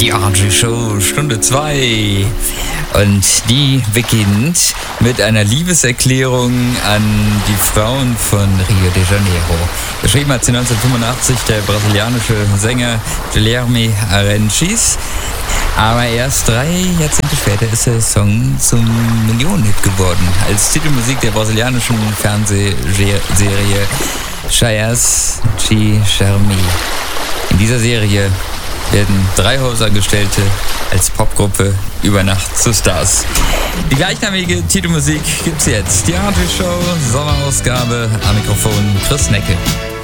Die RJ Show, Stunde 2. Und die beginnt mit einer Liebeserklärung an die Frauen von Rio de Janeiro. Geschrieben hat sie 1985 der brasilianische Sänger Guilherme Arantes. Aber erst 3 Jahrzehnte später ist der Song zum Millionenhit geworden. Als Titelmusik der brasilianischen Fernsehserie Chayas de Charme. In dieser Serie werden 3 Hausangestellte als Popgruppe über Nacht zu Stars. Die gleichnamige Titelmusik gibt's jetzt. Die RJ Show, Sommerausgabe, am Mikrofon Chris Necke.